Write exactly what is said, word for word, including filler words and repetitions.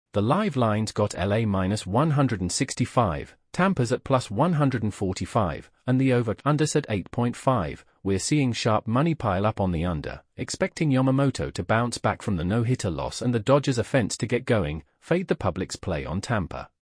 The live lines got L A minus one hundred sixty-five, Tampa's at plus one hundred forty-five, and the over-unders at eight point five. We're seeing sharp money pile up on the under, expecting Yamamoto to bounce back from the no-hitter loss and the Dodgers offense to get going. Fade the public's play on Tampa.